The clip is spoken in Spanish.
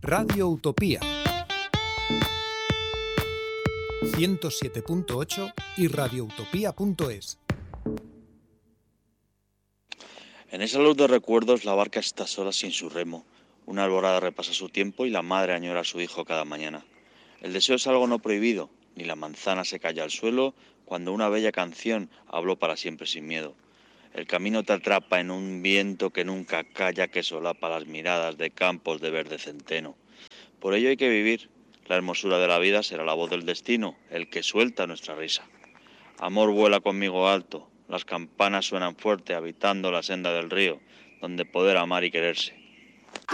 Radio Utopía 107.8 y radioutopía.es. En esa luz de recuerdos la barca está sola sin su remo. Una alborada repasa su tiempo y la madre añora a su hijo cada mañana. El deseo es algo no prohibido, ni la manzana se calla al suelo cuando una bella canción habló para siempre sin miedo. El camino te atrapa en un viento que nunca calla, que solapa las miradas de campos de verde centeno. Por ello hay que vivir. La hermosura de la vida será la voz del destino, el que suelta nuestra risa. Amor, vuela conmigo alto, las campanas suenan fuerte, habitando la senda del río, donde poder amar y quererse.